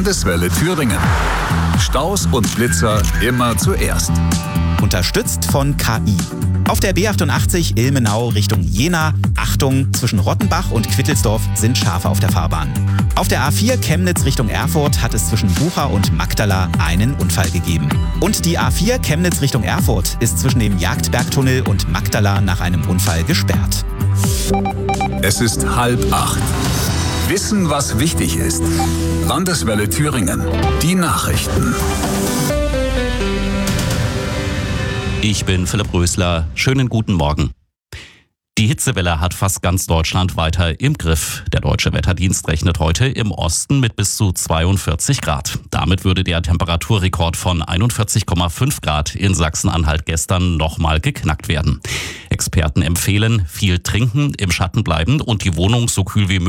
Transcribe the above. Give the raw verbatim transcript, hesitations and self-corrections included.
Landeswelle Thüringen. Staus und Blitzer immer zuerst. Unterstützt von K I. Auf der B achtundachtzig Ilmenau Richtung Jena, Achtung, zwischen Rottenbach und Quittelsdorf sind Schafe auf der Fahrbahn. Auf der A vier Chemnitz Richtung Erfurt hat es zwischen Bucha und Magdala einen Unfall gegeben. Und die A vier Chemnitz Richtung Erfurt ist zwischen dem Jagdbergtunnel und Magdala nach einem Unfall gesperrt. Es ist halb acht. Wissen, was wichtig ist. Landeswelle Thüringen. Die Nachrichten. Ich bin Philipp Rösler. Schönen guten Morgen. Die Hitzewelle hat fast ganz Deutschland weiter im Griff. Der Deutsche Wetterdienst rechnet heute im Osten mit bis zu zweiundvierzig Grad. Damit würde der Temperaturrekord von einundvierzig Komma fünf Grad in Sachsen-Anhalt gestern nochmal geknackt werden. Experten empfehlen, viel trinken, im Schatten bleiben und die Wohnung so kühl wie möglich